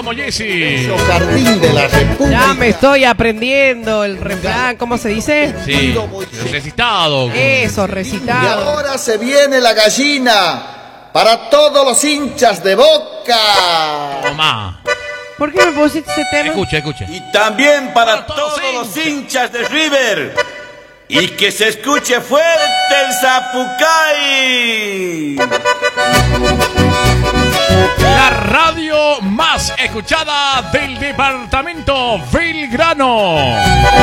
Vamos, Jessy. Jardín de la República. Ya me estoy aprendiendo el refrán, ¿cómo se dice? Sí, recitado. Eso, Y recitado. ahora se viene la gallina para todos los hinchas de Boca. Toma. ¿Por qué me pusiste ese tema? Escucha. Y también para Para todos todos los hinchas de River. Y que se escuche fuerte el Zapucay. La radio más escuchada del departamento Belgrano.